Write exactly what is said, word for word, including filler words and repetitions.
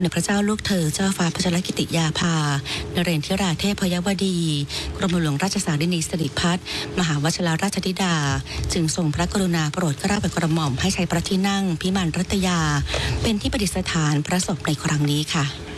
ในพระเจ้าลูกเธอเจ้าฟ้าพัชรกิติยาภานเรนทิราเทพยวดีกรมหลวงราชสารินีสิริพัฒน์มหาวชิราราชธิดาจึงทรงพระกรุณาโปรดเกล้าโปรดกระหม่อมให้ใช้พระที่นั่งพิมานรัตยาเป็นที่ประดิษฐานพระศพในครั้งนี้ค่ะ